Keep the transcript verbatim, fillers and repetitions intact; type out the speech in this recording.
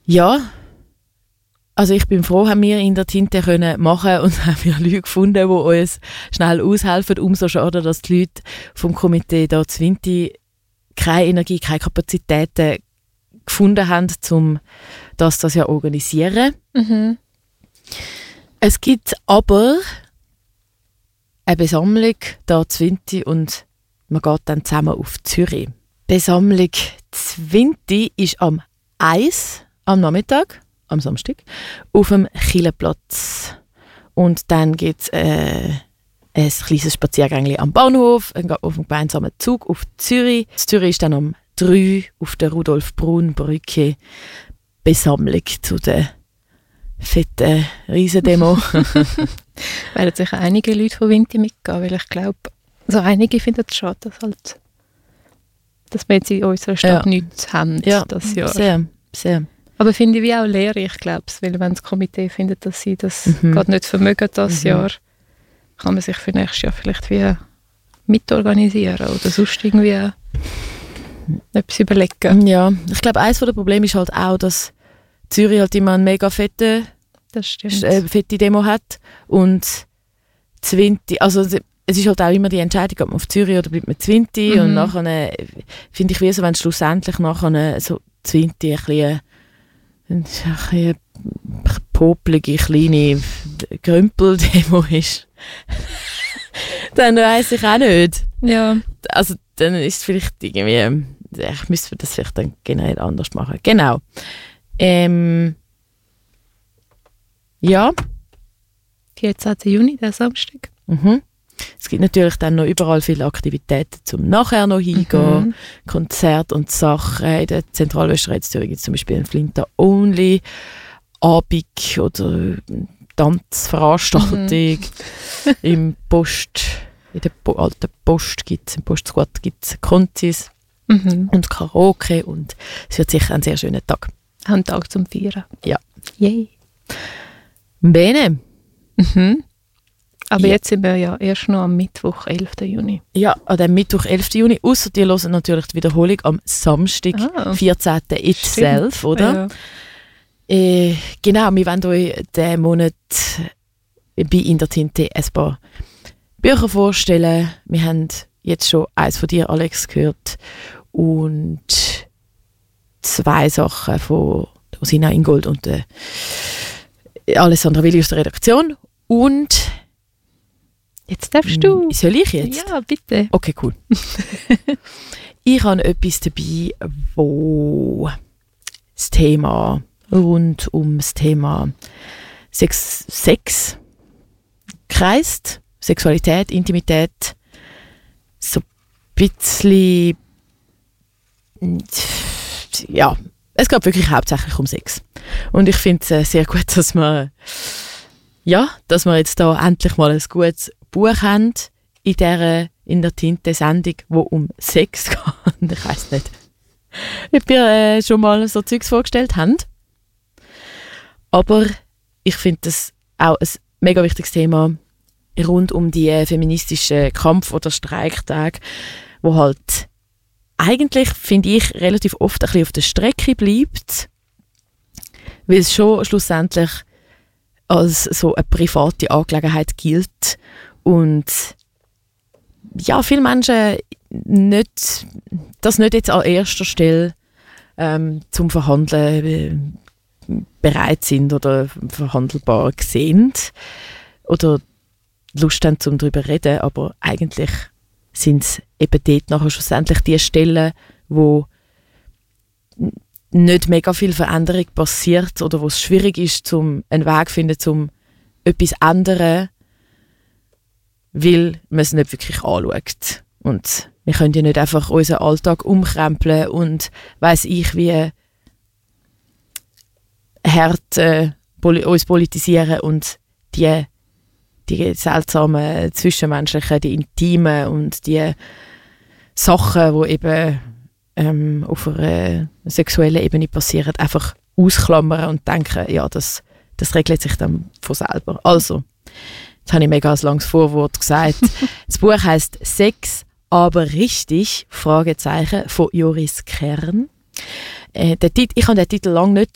Ja, also ich bin froh, haben wir in der Tinte können machen und haben wir Leute gefunden, die uns schnell aushelfen. Umso schade, dass die Leute vom Komitee da zu Vinti keine Energie, keine Kapazitäten gefunden haben, um das, das ja organisieren. Mhm. Es gibt aber eine Besammlung da zu Vinti und man geht dann zusammen auf Zürich. Die Besammlung zu Vinti ist am eins am Nachmittag, am Samstag, auf dem Chilleplatz. Und dann gibt es äh, ein kleines Spaziergängchen am Bahnhof, auf dem gemeinsamen Zug auf Zürich. Zürich ist dann um drei auf der Rudolf-Brunn-Brücke Besammlung zu der fetten Riesendemo. Werden sicher einige Leute von Vinti mitgehen, weil ich glaube, also einige finden es schade, dass, halt, dass wir jetzt in unserer Stadt ja. nichts haben ja, das Jahr. Sehr, sehr. Aber finde ich wie auch lehrreich, glaube ich, weil wenn das Komitee findet, dass sie das Mhm. gerade nicht vermögen das Mhm. Jahr, kann man sich für nächstes Jahr vielleicht wie mitorganisieren oder sonst irgendwie etwas überlegen. Ja, ich glaube, eines der Probleme ist halt auch, dass Zürich halt immer eine mega fette, Das stimmt. äh, fette Demo hat und Vinti, also es ist halt auch immer die Entscheidung, ob man auf Zürich oder bleibt man zu Vinti Mhm. und nachher äh, finde ich wie so, wenn schlussendlich nachher so zu Vinti ein bisschen eine, eine popelige, kleine Grümpeldemo ist, dann weiss ich auch nicht. Ja. Also dann ist es vielleicht irgendwie, ich müsste das vielleicht dann generell anders machen. Genau. Ähm, ja. vierzehnten Juni, der Samstag. Mhm. Es gibt natürlich dann noch überall viele Aktivitäten, zum nachher noch hingehen. Mhm. Konzerte und Sachen. In der Zentralösterreich Zürich gibt es zum Beispiel einen Flinter Only Abend oder Tanzveranstaltung. Mhm. Im Post, in der po- alten Post gibt es, im Postsquad gibt es Konzis Mhm. und Karaoke und es wird sicher ein sehr schöner Tag. Ein Tag zum Feiern. Ja. Yay. Bene. Mhm. Aber Ja. jetzt sind wir ja erst noch am Mittwoch, elften Juni. Ja, an dem Mittwoch, elften Juni, ausser die hören natürlich die Wiederholung am Samstag, Ah. vierzehnten itself, oder? Ja. Äh, genau, wir wollen euch diesen Monat bei In der Tinte ein paar Bücher vorstellen. Wir haben jetzt schon eins von dir, Alex, gehört und zwei Sachen von Rosina Ingold und äh, Alessandra Willi aus der Redaktion. Und Jetzt darfst du. soll ich jetzt? Ja, bitte. Okay, cool. Ich habe etwas dabei, wo das Thema rund um das Thema Sex, Sex kreist, Sexualität, Intimität, so ein bisschen, ja, es geht wirklich hauptsächlich um Sex. Und ich finde es äh, sehr gut, dass wir, ja, dass wir jetzt da endlich mal ein gutes Buch haben in dieser in der Tinte-Sendung, wo um Sex geht. Ich weiss nicht, ob wir äh, schon mal so Zeugs vorgestellt haben. Aber ich finde das auch ein mega wichtiges Thema rund um die äh, feministischen Kampf- oder Streiktage, wo halt eigentlich, finde ich, relativ oft ein bisschen auf der Strecke bleibt, weil es schon schlussendlich als so eine private Angelegenheit gilt und ja, viele Menschen nicht, das nicht jetzt an erster Stelle ähm, zum Verhandeln äh, bereit sind oder verhandelbar sehen oder Lust haben, um darüber zu reden, aber eigentlich sind es eben dort nachher schlussendlich die Stellen, wo nicht mega viel Veränderung passiert oder wo es schwierig ist, zum einen Weg zu finden, um etwas zu ändern, weil man es nicht wirklich anschaut. Und wir können ja nicht einfach unseren Alltag umkrempeln und weiss ich, wie hart äh, poli- uns politisieren und die, die seltsamen zwischenmenschlichen, die intimen und die Sachen, die eben ähm, auf einer sexuellen Ebene passieren, einfach ausklammern und denken, ja, das, das regelt sich dann von selber. Also, jetzt habe ich mega ein langes Vorwort gesagt. Das Buch heisst «Sex, aber richtig?» Fragezeichen von Joris Kern. Äh, der Tit- ich habe den Titel lange nicht